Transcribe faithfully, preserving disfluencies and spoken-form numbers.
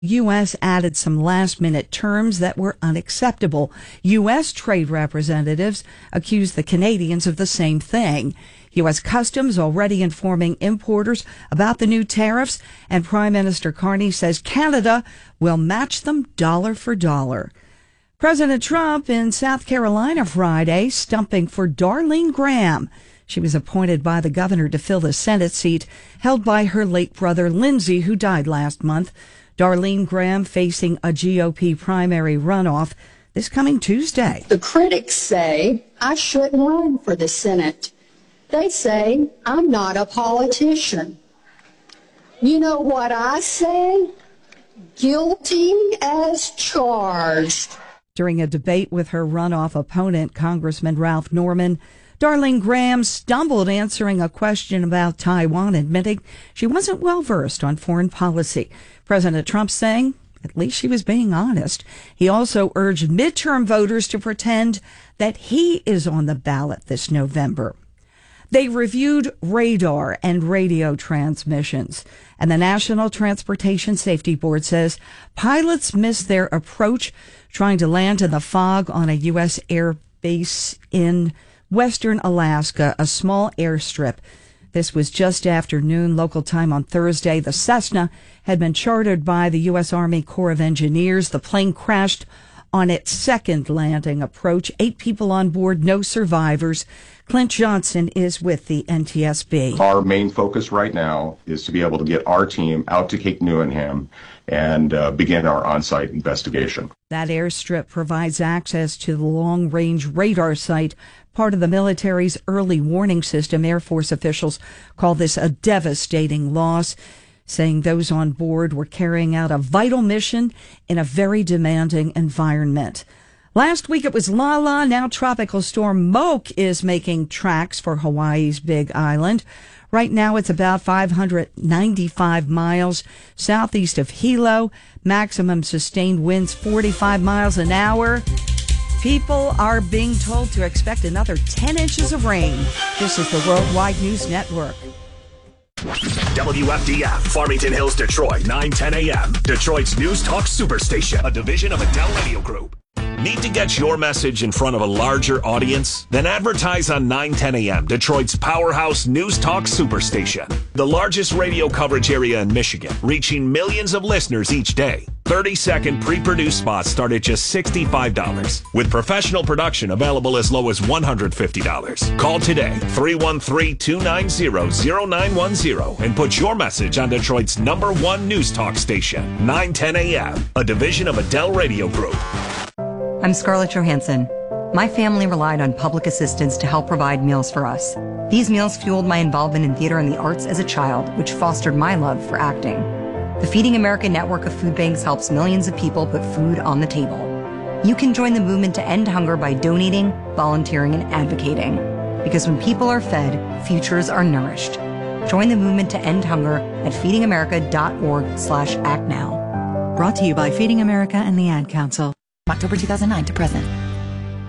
U S added some last-minute terms that were unacceptable. U S trade representatives accused the Canadians of the same thing. U S Customs already informing importers about the new tariffs, and Prime Minister Carney says Canada will match them dollar for dollar. President Trump in South Carolina Friday, stumping for Darlene Graham. She was appointed by the governor to fill the Senate seat held by her late brother Lindsey, who died last month. Darlene Graham facing a G O P primary runoff this coming Tuesday. The critics say I shouldn't run for the Senate. They say I'm not a politician. You know what I say? Guilty as charged. During a debate with her runoff opponent, Congressman Ralph Norman, Darlene Graham stumbled answering a question about Taiwan, admitting she wasn't well versed on foreign policy. President Trump saying at least she was being honest. He also urged midterm voters to pretend that he is on the ballot this November. They reviewed radar and radio transmissions, and the National Transportation Safety Board says pilots missed their approach trying to land in the fog on a U S air base in western Alaska, a small airstrip. This was just after noon local time on Thursday. The Cessna had been chartered by the U S Army Corps of Engineers. The plane crashed on its second landing approach. Eight people on board, no survivors. Clint Johnson is with the N T S B. Our main focus right now is to be able to get our team out to Cape Newenham and uh, begin our on-site investigation. That airstrip provides access to the long-range radar site, part of the military's early warning system. Air Force officials call this a devastating loss, saying those on board were carrying out a vital mission in a very demanding environment. Last week it was Lala. Now Tropical Storm Moke is making tracks for Hawaii's Big Island. Right now it's about five hundred ninety-five miles southeast of Hilo. Maximum sustained winds forty-five miles an hour. People are being told to expect another ten inches of rain. This is the Worldwide News Network. W F D F, Farmington Hills, Detroit, nine ten a.m. Detroit's News Talk Superstation, a division of Adele Radio Group. Need to get your message in front of a larger audience? Then advertise on nine ten a.m., Detroit's powerhouse News Talk Superstation. The largest radio coverage area in Michigan, reaching millions of listeners each day. thirty-second pre-produced spots start at just sixty-five dollars, with professional production available as low as one hundred fifty dollars. Call today, three one three, two nine zero, zero nine one zero, and put your message on Detroit's number one news talk station, nine ten a.m., a division of Adele Radio Group. I'm Scarlett Johansson. My family relied on public assistance to help provide meals for us. These meals fueled my involvement in theater and the arts as a child, which fostered my love for acting. The Feeding America network of food banks helps millions of people put food on the table. You can join the movement to end hunger by donating, volunteering, and advocating. Because when people are fed, futures are nourished. Join the movement to end hunger at feedingamerica.org slash act now. Brought to you by Feeding America and the Ad Council. October two thousand nine to present.